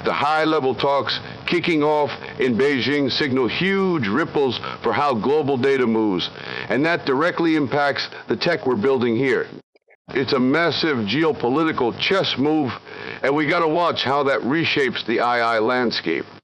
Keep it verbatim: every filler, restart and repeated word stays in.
the high-level talks kicking off in Beijing signal huge ripples for how global data moves, and that directly impacts the tech we're building here. It's a massive geopolitical chess move, and we got to watch how that reshapes the two I landscape.